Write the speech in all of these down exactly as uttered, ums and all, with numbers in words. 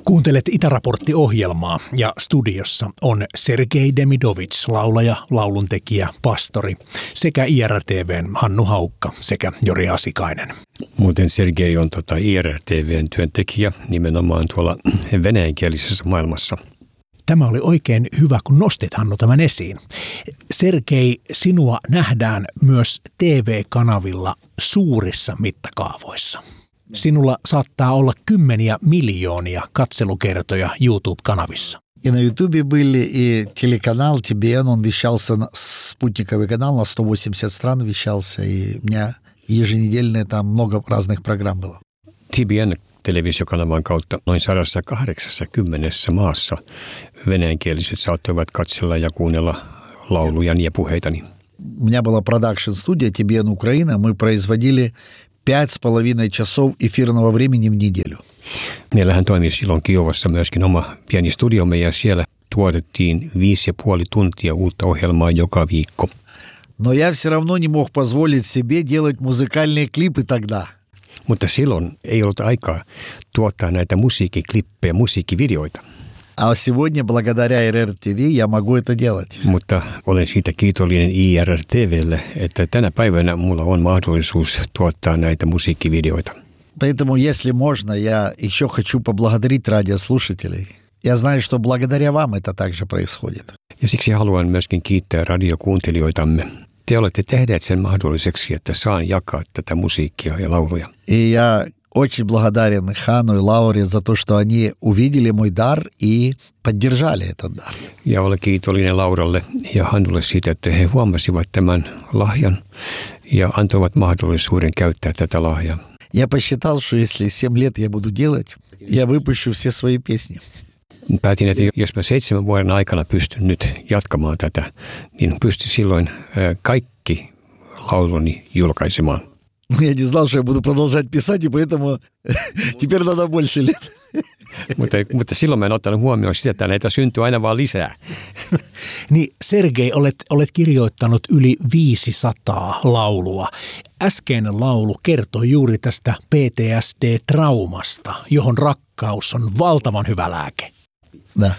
Kuuntelet Itäraportti-ohjelmaa ja studiossa on Sergei Demidovits, laulaja, lauluntekijä, pastori sekä I R T V:n Hannu Haukka sekä Jori Asikainen. Muuten Sergei on tota I R T V:n työntekijä nimenomaan tuolla venäjänkielisessä maailmassa. Tämä oli oikein hyvä, kun nostit, Hannu, tämän esiin. Sergei, sinua nähdään myös T V-kanavilla suurissa mittakaavoissa. Sinulla saattaa olla kymmeniä miljoonia katselukertoja YouTube-kanavissa. И на Ютубе были, и телеканал Ти Би Эн, он вещался, спутниковый канал на сто восемьдесят стран вещался, и у меня еженедельно там много разных программ было. Ti Bi En -televisiokanavan kautta noin sata kahdeksankymmentä maassa venäjänkieliset saattoivat katsella ja kuunnella laulujani ja puheitani. У меня была продакшн-студия Ти Би Эн Украина, мы производили пять с половиной часов эфирного времени в неделю. Meillähän toimi silloin Kiovassa myöskin oma pieni studiomme ja siellä tuotettiin viisi ja puoli tuntia uutta ohjelmaa joka viikko. Но я все равно не мог позволить себе делать музыкальные клипы тогда. Mutta silloin ei ollut aikaa tuottaa näitä musiikkiklippejä, musiikkivideoita. А сегодня, благодаря I R T V, я могу это делать. Mutta olen siitä kiitollinen I R T V:lle, että tänä päivänä mulla on mahdollisuus tuottaa näitä musiikkivideoita. Поэтому, если можно, я еще хочу поблагодарить радиослушателей. Я знаю, что благодаря вам это также происходит. Ja siksi haluan myöskin kiittää radiokuuntelijoitamme. Te olette tehneet sen mahdolliseksi, että saan jakaa tätä musiikkia ja lauluja. И я очень благодарен Хану и Лауре за то, что они увидели мой дар и поддержали этот дар. Ja olen kiitollinen Lauralle ja Hannulle siitä, että he huomasivat tämän lahjan ja antoivat mahdollisuuden käyttää tätä lahjaa. Я посчитал, что если семь лет я буду делать, я выпущу все свои песни. Päätin, että jos mä seitsemän vuoden aikana pystyn nyt jatkamaan tätä, niin pystyn silloin kaikki lauluni julkaisemaan. Я не знал, что я буду продолжать писать, и поэтому теперь надо больше лет. mutta, mutta silloin mä en ottanut huomioon sitä, että näitä syntyy aina vaan lisää. Niin Sergei, olet, olet kirjoittanut yli viisisataa laulua. Äskeinen laulu kertoi juuri tästä P T S D-traumasta, johon rakkaus on valtavan hyvä lääke. Nä.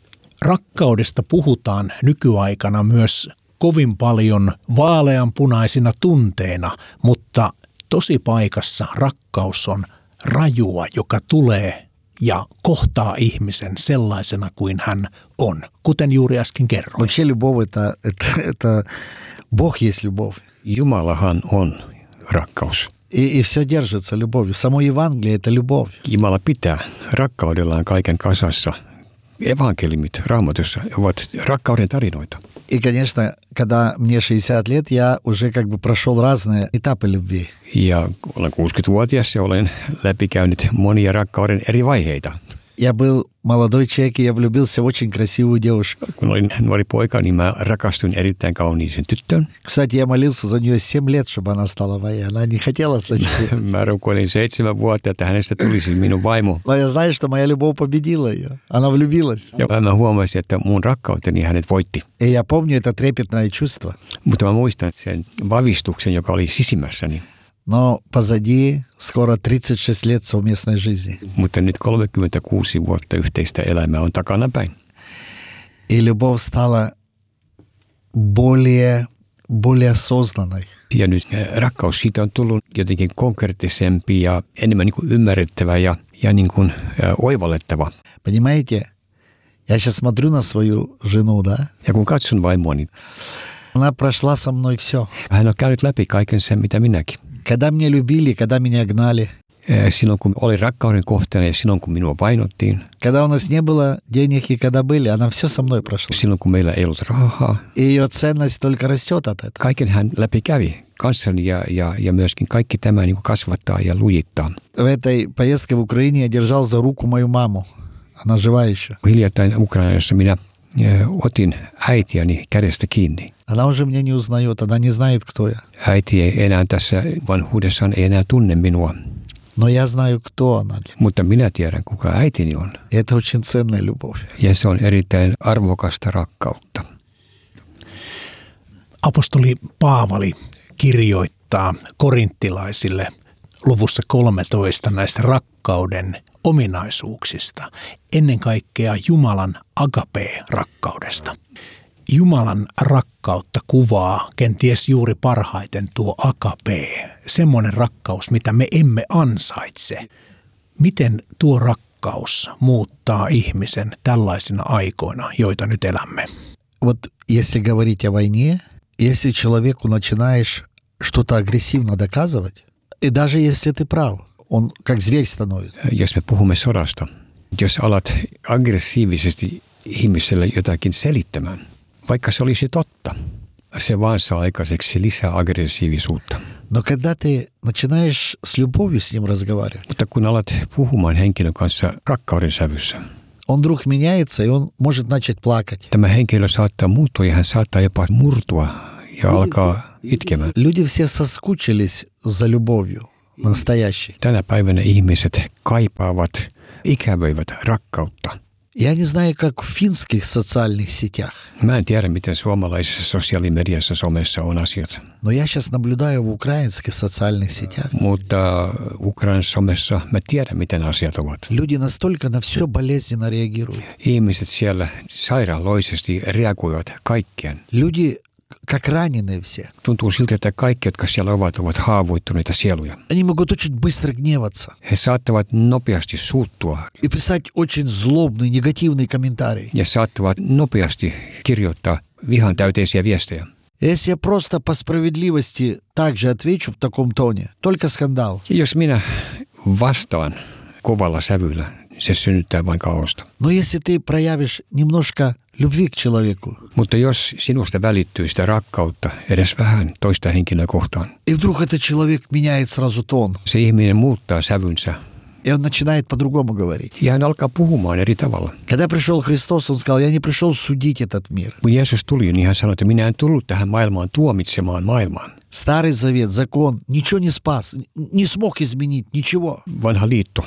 Rakkaudesta puhutaan nykyaikana myös kovin paljon vaaleanpunaisina tunteina, mutta tosipaikassa rakkaus on rajua, joka tulee ja kohtaa ihmisen sellaisena kuin hän on, kuten juuri äsken kerroin. Вообще любовь это, это, это Бог есть любовь. Jumalahan on rakkaus. И, и все держится любовью. Само Евангелие это любовь. Jumala pitää rakkaudellaan kaiken kasassa. Evankeliumit Raamatussa ovat rakkauden tarinoita. И, конечно, когда мне шестьдесят лет, я уже как бы прошел разные этапы любви. Ja olen kuusikymmentävuotias ja olen läpikäynyt monia rakkauden eri vaiheita. Я был молодой человек, и я влюбился в очень красивую девушку. Kun olin nuori poika, niin mä rakastuin erittäin kauniiseen tyttöön. Кстати, я молился за нее семь лет, чтобы она стала моей. Она не хотела сначала. Mä rukoilin seitsemän vuotta, että hänestä tulisi minun vaimo. Но я знаю, что моя любовь победила ее. Она влюбилась. Ja mä huomasin, että mun rakkauteni hänet voitti. И я помню это трепетное чувство. Mutta mä muistan sen vavistuksen, joka oli sisimmässäni. Но позади скоро тридцать шесть лет совместной жизни. Mutta nyt kolmekymmentäkuusi vuotta yhteistä elämää on takanapäin. И любовь стала более, более осознанной. Ja nyt rakkaus siitä on tullut jotenkin konkreettisempi ja enemmän niin kuin ymmärrettävä ja, ja niin kuin oivallettava. Понимаете, я сейчас смотрю на свою жену, да? Ja kun katson vaimoani, она прошла со мной все. Hän on käynyt läpi kaiken sen, mitä minäkin. Когда меня любили, когда меня гнали. Silloin kun olin rakkauden kohteena ja silloin kun minua vainottiin. Когда у нас не было денег и когда были, она все со мной прошла. Silloin kun meillä ei ollut rahaa. И ее ценность только растет от этого. Kaiken hän läpi kävi kanssani ja, ja, ja myöskin kaikki tämä niin kuin kasvattaa ja lujittaa. В этой поездке в Украине я держал за руку мою маму. Она жива еще. Hiljattain Ukrainassa minä otin äitiäni kädestä kiinni. Она уже меня не узнает, она не знает, кто я. Äiti ei enää tässä vanhuudessaan ei enää tunne minua. Но я знаю, кто она. Mutta minä tiedän, kuka äitini on. Это очень ценная любовь. Ja se on erittäin arvokasta rakkautta. Apostoli Paavali kirjoittaa korinttilaisille luvussa kolmetoista näistä rakkauden ominaisuuksista, ennen kaikkea Jumalan agape-rakkaudesta. Jumalan rakkautta kuvaa kenties juuri parhaiten tuo agape, semmoinen rakkaus, mitä me emme ansaitse. Miten tuo rakkaus muuttaa ihmisen tällaisina aikoina, joita nyt elämme? Вот если говорить о войне, если человеку начинаешь что-то агрессивно доказывать, и даже если ты прав, он как зверь становится. Jos me puhumme sodasta, jos alat aggressiivisesti ihmiselle jotakin selittämään, vaikka se olisi totta, se vaan saa aikaiseksi lisää aggressiivisuutta. Но когда ты начинаешь с любовью с ним разговаривать, Mutta kun alat puhumaan henkilön kanssa rakkauden sävyssä, он вдруг меняется, и он может начать плакать. tämä henkilö saattaa muuttua ja hän saattaa jopa murtua ja alkaa itkemään. Люди все соскучились за любовью настоящей. Tänä päivänä ihmiset kaipaavat, ikävöivät rakkautta. Я не знаю, как в финских социальных сетях, Mä en tiedä, miten suomalaisessa sosiaalimediassa somessa on asiat, но я сейчас наблюдаю в украинских социальных сетях. mutta Ukrainan somessa mä tiedän, miten asiat ovat. Люди настолько на все болезненно реагируют. Ihmiset siellä sairaaloisesti reagoivat kaikkeen. Люди как раненые все. Tuntuu siltä, että kaikki, jotka siellä ovat, ovat haavoittuneita sieluja. Они могут очень быстро гневаться He saattavat nopeasti suuttua и писать очень злобные, негативные комментарии. ja saattavat nopeasti kirjoittaa vihan täyteisiä viestejä. Если я просто по справедливости также отвечу в таком тоне, только скандал. Ja jos minä vastaan kovalla sävyllä, se synnyttää vain kaaosta. Но если ты проявишь немножко любви к человеку, Mutta jos sinusta välittyy sitä rakkautta edes vähän toista henkilöä kohtaan, и вдруг этот человек меняет сразу тон, se ihminen muuttaa sävynsä и он начинает по-другому говорить. ja hän alkaa puhumaan eri tavalla. Когда пришел Христос, он сказал, я не пришел судить этот мир. Kun Jeesus tuli, niin hän sanoi, että minä en tullut tähän maailmaan tuomitsemaan maailmaan. Старый Завет, закон, ничего не спас, не смог изменить, ничего. Vanha liitto,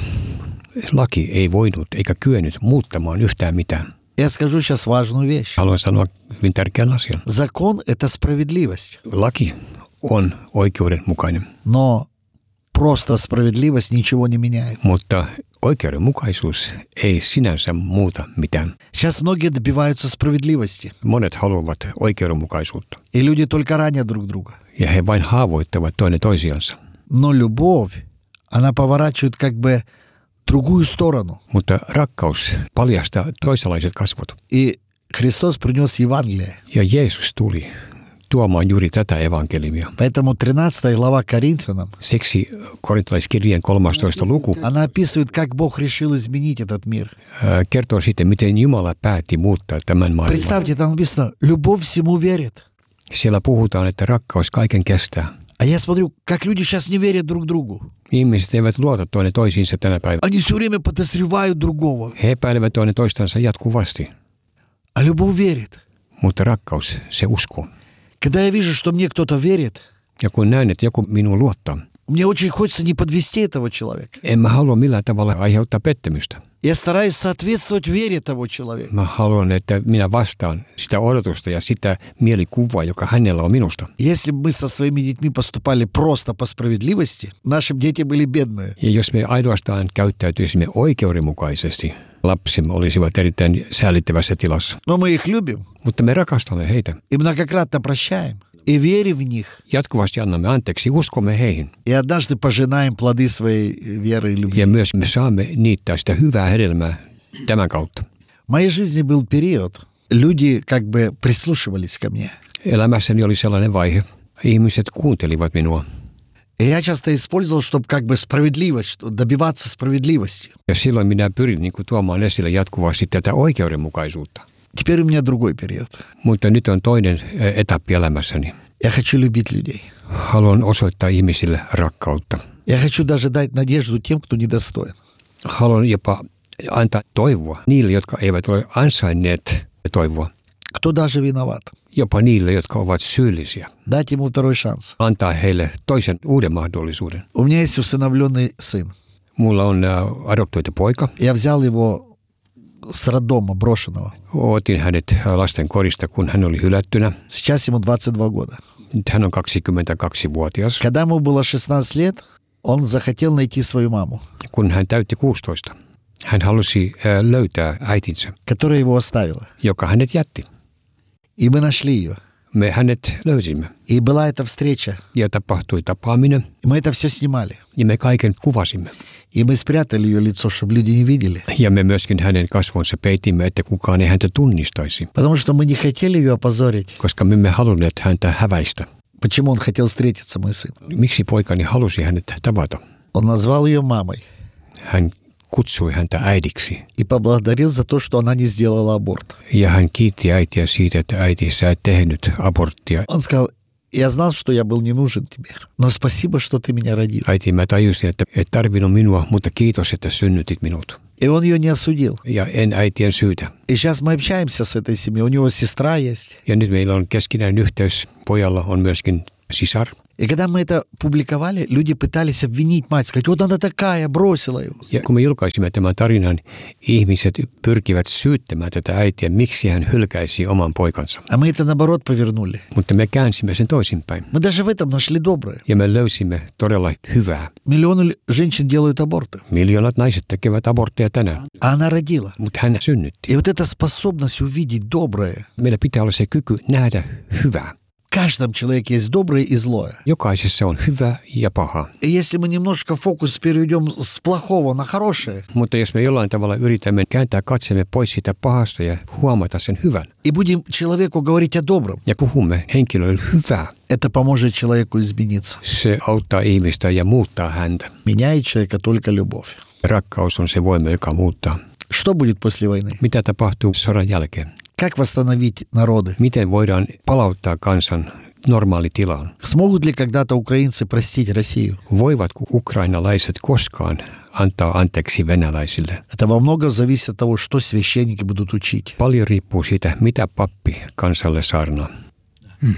laki ei voinut eikä kyennyt muuttamaan yhtään mitään. Я скажу сейчас важную вещь. Haluan sanoa hyvin tärkeän asian. Закон – это справедливость, Laki on oikeudenmukainen, но просто справедливость ничего не меняет. mutta oikeudenmukaisuus ei sinänsä muuta mitään. Сейчас многие добиваются справедливости, Monet haluavat oikeudenmukaisuutta и люди только ранят друг друга. ja he vain haavoittavat toinen toisiansa. Но любовь, она поворачивает как бы другую сторону. Mutta rakkaus paljastaa toisenlaiset kasvot. И Христос принес Евангелие. Ja Jeesus tuli tuomaan juuri tätä evankeliumia. Поэтому тринадцатая глава Коринфянам, Siksi korintalaiskirjeen kolmastoista luku она описывает, как Бог решил изменить этот мир. ää, kertoo sitten, miten Jumala päätti muuttaa tämän maailman. Представьте, там написано, любовь всему верит. Siellä puhutaan, että rakkaus kaiken kestää. А я смотрю, как люди сейчас не верят друг другу. Ihmiset eivät luota toinen toisiinsa tänä päivänä. Они все время подозревают другого. He epäilevät toinen toistansa jatkuvasti, А любовь верит. mutta rakkaus, se uskoo. Когда я вижу, что мне кто-то верит, Ja kun näen, että joku minuun luottaa, мне очень хочется не подвести этого человека. en mä halua millään tavalla aiheuttaa pettymystä. Я стараюсь соответствовать вере того человека. Mä haluan, että minä vastaan sitä odotusta ja sitä mielikuvaa, joka hänellä on minusta. Если бы мы со своими детьми поступали просто по справедливости, наши дети были бедные. Ja jos me ainoastaan käyttäytyisimme oikeudenmukaisesti, lapsemme olisivat erittäin säälittävässä tilassa. Но мы их любим Mutta me rakastamme heitä. и многократно прощаем. И верим в них. Jatkuvasti annamme anteeksi, uskomme heihin. И однажды пожинаем плоды своей веры и любви. Ja myös me saamme niittää sitä hyvää hedelmää tämän kautta. В моей жизни был период, люди как бы прислушивались ко мне. Elämässäni oli sellainen vaihe. Ihmiset kuuntelivat minua. И я часто использовал, чтобы как бы справедливость, добиваться справедливости. Ja silloin minä pyrin niin kuin, tuomaan esille jatkuvasti tätä oikeudenmukaisuutta. Теперь у меня другой период. Mutta nyt on toinen etappi elämässäni. Я хочу любить людей. Haluan osoittaa ihmisille rakkautta. Я хочу даже дать надежду тем, кто недостоин. Haluan jopa antaa toivoa niille, jotka eivät ole ansainneet toivoa. Кто даже виноват. Jopa niille, jotka ovat syyllisiä. Дать ему второй шанс. Antaa heille toisen uuden mahdollisuuden. У меня есть усыновленный сын. Mulla on adoptoitu poika. Я взял его с роддома брошенного. Otin hänet lasten kodista, kun hän oli hylättynä. Сейчас ему двадцать два года. Nyt hän on kaksikymmentäkaksivuotias. Когда ему было шестнадцать лет, Он захотел найти свою маму, Kun hän täytti kuusitoista, hän halusi ää, löytää äitinsä, которая его оставила. joka hänet jätti. И мы нашли ее. Me hänet löysimme И была эта встреча. ja tapahtui tapaaminen И мы это все снимали. ja me kaiken kuvasimme. И мы спрятали ее лицо, чтобы люди не видели. Ja me myöskin hänen kasvonsa peitimme, että kukaan ei häntä tunnistaisi, Потому что мы не хотели ее опозорить. koska me emme halunneet häntä häväistä. Почему он хотел встретиться, мой сын? Miksi poikani halusi hänet tavata? Он назвал ее мамой Hän kutsui häntä äidiksi и поблагодарил за то, что она не сделала аборт. ja hän kiitti äitiä siitä, että äiti sä et tehnyt aborttia. Он сказал, я знал, что я был не нужен тебе, но спасибо, что ты меня родил. Äiti, mä tajusin, että et tarvinnut minua, mutta kiitos, että synnytit minut. И он ее не осудил. Ja en äitien syytä. И сейчас мы общаемся с этой семьей. У него сестра есть. Ja nyt meillä on keskinäinen yhteys. Pojalla on myöskin sisar. И когда мы это публиковали, люди пытались обвинить мать, сказать, вот она такая, бросила его. Ja kun me julkaisimme tämän tarinan, ihmiset pyrkivät syyttämään tätä äitiä, miksi hän hylkäisi oman poikansa. А мы это наоборот повернули. Mutta me käänsimme sen toisinpäin. Мы даже в этом нашли доброе. Ja me löysimme todella hyvää. Миллионы женщин делают аборты. Miljoonat naiset tekevät abortteja tänään, А она родила. mutta hän synnytti. И вот эта способность увидеть доброе. Meillä pitää olla se kyky nähdä hyvää. В каждом человеке есть доброе и злое. Jokaisessa on hyvä ja paha. И если мы немножко фокус перейдем с плохого на хорошее, Mutta jos me jollain tavalla yritämme kääntää katseemme pois siitä pahasta ja huomata sen hyvän, и будем человеку говорить о добром, ja puhumme henkilölle hyvää, это поможет человеку измениться. se auttaa ihmistä ja muuttaa häntä. Меняет человека только любовь. Rakkaus on se voima, joka muuttaa. Что будет после войны? Mitä tapahtuu sodan jälkeen? Как восстановить народы? Miten voidaan palauttaa kansan normaalitilaan? Смогут ли когда-то украинцы простить Россию? Voivatko ukrainalaiset koskaan antaa anteeksi venäläisille? Это во многом зависит от того, что священники будут учить. Paljon riippuu siitä, mitä pappi kansalle saarnaa. Hmm.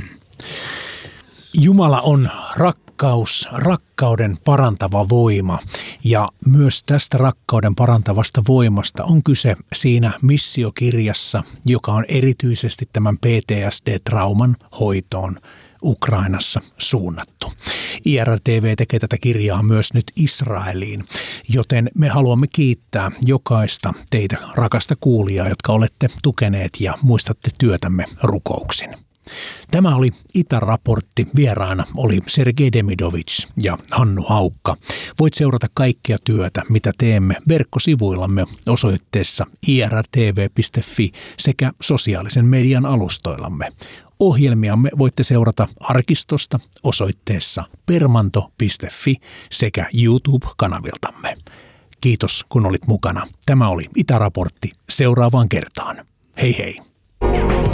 Jumala on rakkaus, rakkauden parantava voima, ja myös tästä rakkauden parantavasta voimasta on kyse siinä missiokirjassa, joka on erityisesti tämän P T S D-trauman hoitoon Ukrainassa suunnattu. I R T V tekee tätä kirjaa myös nyt Israeliin, joten me haluamme kiittää jokaista teitä rakasta kuulijaa, jotka olette tukeneet ja muistatte työtämme rukouksin. Tämä oli Itä-raportti. Vieraana oli Sergei Demidovich ja Hannu Haukka. Voit seurata kaikkia työtä, mitä teemme verkkosivuillamme osoitteessa i r t v piste f i sekä sosiaalisen median alustoillamme. Ohjelmiamme voitte seurata arkistosta osoitteessa permanto piste f i sekä YouTube-kanaviltamme. Kiitos, kun olit mukana. Tämä oli Itä-raportti. Seuraavaan kertaan. Hei hei!